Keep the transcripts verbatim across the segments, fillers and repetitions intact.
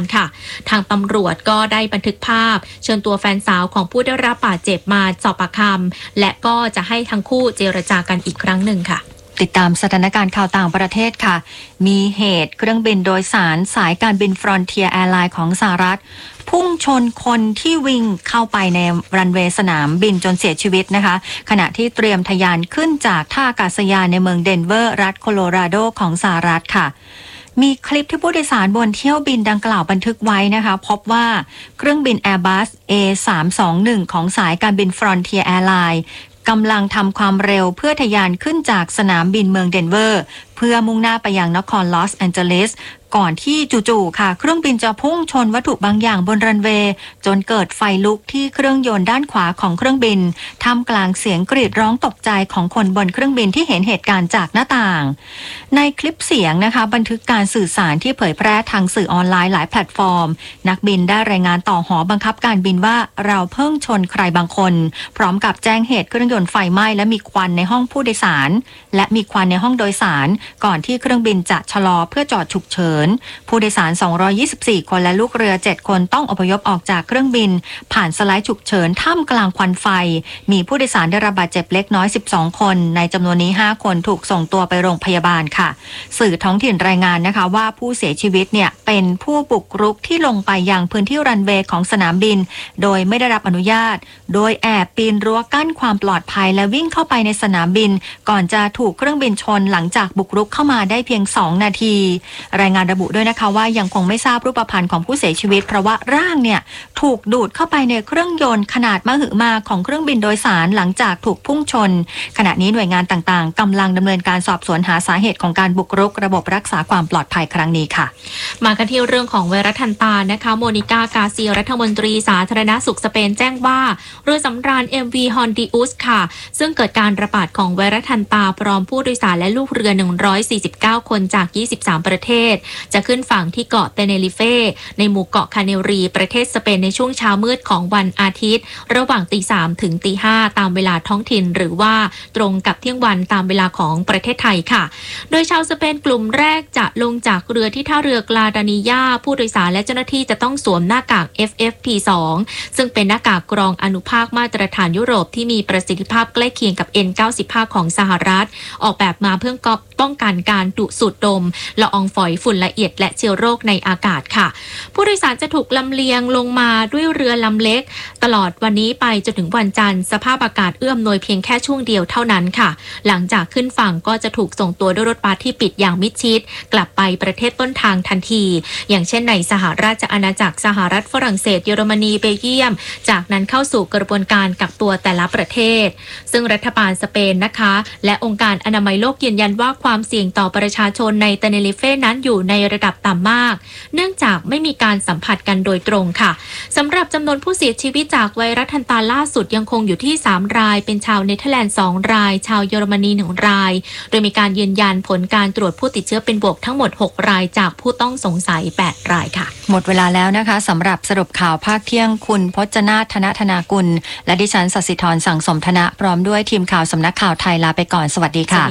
ค่ะทางตำรวจก็ได้บันทึกภาพเชิญตัวแฟนสาวของผู้ได้รับบาดเจ็บมาสอบปากคำและก็จะให้ทั้งคู่เจรจากันอีกครั้งหนึ่งค่ะติดตามสถานการณ์ข่าวต่างประเทศค่ะมีเหตุเครื่องบินโดยสารสายการบิน Frontier Airlines ของสหรัฐพุ่งชนคนที่วิ่งเข้าไปในรันเวย์สนามบินจนเสียชีวิตนะคะขณะที่เตรียมทะยานขึ้นจากท่าอากาศยานในเมืองเดนเวอร์รัฐโคโลราโดของสหรัฐค่ะมีคลิปที่ผู้โดยสารบนเที่ยวบินดังกล่าวบันทึกไว้นะคะพบว่าเครื่องบิน Airbus เอ สามสองหนึ่ง ของสายการบิน Frontier Airlines กำลังทำความเร็วเพื่อทะยานขึ้นจากสนามบินเมืองเดนเวอร์เพื่อมุ่งหน้าไปยังนครลอสแอนเจลิสก่อนที่จู่ๆค่ะเครื่องบินจะพุ่งชนวัตถุบางอย่างบนรันเวย์จนเกิดไฟลุกที่เครื่องยนต์ด้านขวาของเครื่องบินท่ามกลางเสียงกรีดร้องตกใจของคนบนเครื่องบินที่เห็นเหตุการณ์จากหน้าต่างในคลิปเสียงนะคะบันทึกการสื่อสารที่เผยแพร่ทางสื่อออนไลน์หลายแพลตฟอร์มนักบินได้รายงานต่อหอบังคับการบินว่าเราเพิ่งชนใครบางคนพร้อมกับแจ้งเหตุเครื่องยนต์ไฟไหม้และมีควันในห้องผู้โดยสารและมีควันในห้องโดยสารก่อนที่เครื่องบินจะชะลอเพื่อจอดฉุกเฉินผู้โดยสารสองร้อยยี่สิบสี่คนและลูกเรือเจ็ดคนต้องอพยพออกจากเครื่องบินผ่านสไลด์ฉุกเฉินท่ามกลางควันไฟมีผู้โดยสารได้รับบาดเจ็บเล็กน้อยสิบสองคนในจำนวนนี้ห้าคนถูกส่งตัวไปโรงพยาบาลค่ะสื่อท้องถิ่นรายงานนะคะว่าผู้เสียชีวิตเนี่ยเป็นผู้บุกรุกที่ลงไปยังพื้นที่รันเวย์ของสนามบินโดยไม่ได้รับอนุญาตโดยแอบปีนรั้วกั้นความปลอดภัยและวิ่งเข้าไปในสนามบินก่อนจะถูกเครื่องบินชนหลังจากบุกรุกเข้ามาได้เพียงสองนาทีรายงานระบุด้วยนะคะว่ายังคงไม่ทราบรูปพรรณของผู้เสียชีวิตเพราะว่าร่างเนี่ยถูกดูดเข้าไปในเครื่องยนต์ขนาดมหึมาของเครื่องบินโดยสารหลังจากถูกพุ่งชนขณะนี้หน่วยงานต่างๆกำลังดำเนินการสอบสวนหาสาเหตุของการบุกรุกระบบรักษาความปลอดภัยครั้งนี้ค่ะมากันที่เรื่องของไวรัสทันตานะคะโมนิกากาเซียรัฐมนตรีสาธารณสุขสเปนแจ้งว่าเรือสำราญ เอ็ม วี Hondius ค่ะซึ่งเกิดการระบาดของไวรัสทันตาพร้อมผู้โดยสารและลูกเรือหนึ่งร้อยสี่สิบเก้าคนจากยี่สิบสามประเทศจะขึ้นฝั่งที่เกาะเตเนริเฟในหมู่เกาะคาเนรีประเทศสเปนในช่วงเช้ามืดของวันอาทิตย์ระหว่างตีสามถึงตีห้าตามเวลาท้องถิ่นหรือว่าตรงกับเที่ยงวันตามเวลาของประเทศไทยค่ะโดยชาวสเปนกลุ่มแรกจะลงจากเรือที่ท่าเรือกลาดานิยาผู้โดยสารและเจ้าหน้าที่จะต้องสวมหน้ากาก เอฟ เอฟ พี สอง ซึ่งเป็นหน้ากากกรองอนุภาคมาตรฐานยุโรปที่มีประสิทธิภาพใกล้เคียงกับ เอ็น เก้าสิบห้า ของสหรัฐออกแบบมาเพื่อป้องกันการดูดสูดดมละอองฝอยฝุ่นละเอียดและเชื้อโรคในอากาศค่ะผู้โดยสารจะถูกลำเลียงลงมาด้วยเรือลำเล็กตลอดวันนี้ไปจนถึงวันจันทร์สภาพอากาศเอื้ออำนวยเพียงแค่ช่วงเดียวเท่านั้นค่ะหลังจากขึ้นฝั่งก็จะถูกส่งตัวด้วยรถบัสที่ปิดอย่างมิดชิดกลับไปประเทศต้นทางทันทีอย่างเช่นในสหราชอาณาจักรสหรัฐฝรั่งเศสเยอรมนีเบลเยียมจากนั้นเข้าสู่กระบวนการกักตัวแต่ละประเทศซึ่งรัฐบาลสเปนนะคะและองค์การอนามัยโลกยืนยันว่าความเสี่ยงต่อประชาชนในเตเนริเฟนั้นอยู่ในระดับต่ำมากเนื่องจากไม่มีการสัมผัสกันโดยตรงค่ะสำหรับจำนวนผู้เสียชีวิตจากไวรัสทันตาล่าสุดยังคงอยู่ที่สามรายเป็นชาวเนเธอร์แลนด์สองรายชาวเยอรมนีหนึ่งรายโดยมีการยืนยันผลการตรวจผู้ติดเชื้อเป็นบวกทั้งหมดหกรายจากผู้ต้องสงสัยแปดรายค่ะหมดเวลาแล้วนะคะสำหรับสรุปข่าวภาคเที่ยงคุณพจนาถ ธนธนากุลและดิฉันศศิธรสังสมธนะพร้อมด้วยทีมข่าวสำนักข่าวไทยลาไปก่อนสวัสดีค่ะ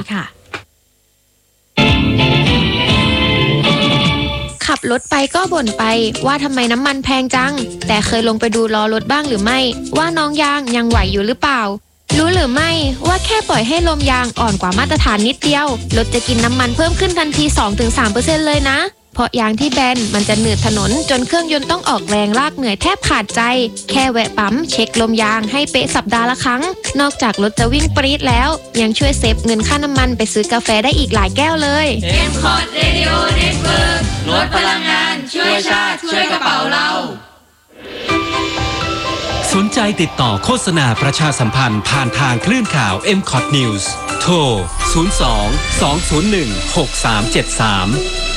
ขับรถไปก็บ่นไปว่าทำไมน้ำมันแพงจังแต่เคยลงไปดูล้อรถบ้างหรือไม่ว่าน้องยางยังไหวอยู่หรือเปล่ารู้หรือไม่ว่าแค่ปล่อยให้ลมยางอ่อนกว่ามาตรฐานนิดเดียวรถจะกินน้ำมันเพิ่มขึ้นทันที สองถึงสามเปอร์เซ็นต์ เลยนะเพราะยางที่แบนมันจะหนืดถนนจนเครื่องยนต์ต้องออกแรงลากเหนื่อยแทบขาดใจแค่แวะปั๊มเช็คลมยางให้เป๊ะสัปดาห์ละครั้งนอกจากรถจะวิ่งปรี๊ดแล้วยังช่วยเซฟเงินค่าน้ำมันไปซื้อกาแฟได้อีกหลายแก้วเลยเอ็ม คอร์ด Radio Network ลดพลังงานช่วยชาติช่วยกระเป๋าเราสนใจติดต่อโฆษณาประชาสัมพันธ์ผ่านทางคลื่นข่าว เอ็ม คอร์ด News โทรศูนย์ สอง สอง ศูนย์ หนึ่ง หก สาม เจ็ด สาม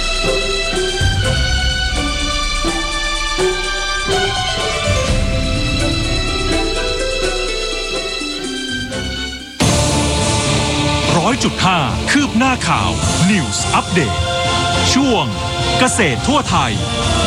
ร้อยจุดห้าคืบหน้าข่าว News Update ช่วงเกษตรทั่วไทย